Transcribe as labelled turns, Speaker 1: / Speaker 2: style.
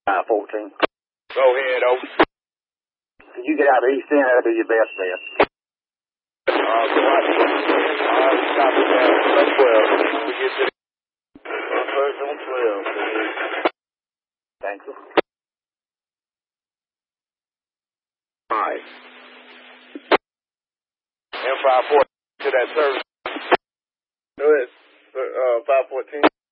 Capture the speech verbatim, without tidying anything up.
Speaker 1: five fourteen.
Speaker 2: Go ahead, over.
Speaker 1: Could you get out of East End? That'll be your best bet.
Speaker 2: Uh, so I, uh, stop it down. That's twelve. We get to the first on twelve.
Speaker 1: Thank you.
Speaker 2: Alright. M five four to that service. Go ahead. Uh, five fourteen.